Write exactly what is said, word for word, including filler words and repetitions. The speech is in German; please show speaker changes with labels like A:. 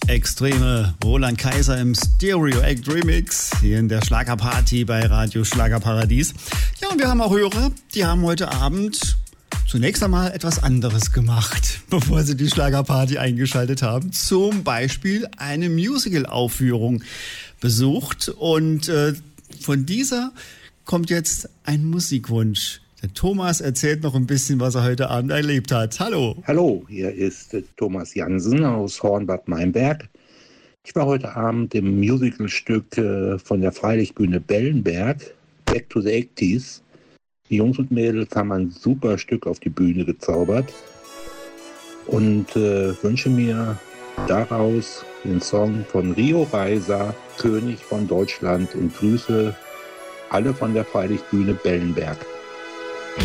A: Extreme Roland Kaiser im Stereo Act Remix hier in der Schlagerparty bei Radio Schlagerparadies. Ja, und wir haben auch Hörer, die haben heute Abend zunächst einmal etwas anderes gemacht, bevor sie die Schlagerparty eingeschaltet haben. Zum Beispiel eine Musical-Aufführung besucht und äh, von dieser kommt jetzt ein Musikwunsch. Der Thomas erzählt noch ein bisschen, was er heute Abend erlebt hat. Hallo.
B: Hallo, hier ist Thomas Jansen aus Hornbad Meinberg. Ich war heute Abend im Musicalstück von der Freilichtbühne Bellenberg, Back to the achtzig. Die Jungs und Mädels haben ein super Stück auf die Bühne gezaubert und äh, wünsche mir daraus den Song von Rio Reiser, König von Deutschland, und grüße alle von der Freilichtbühne Bellenberg.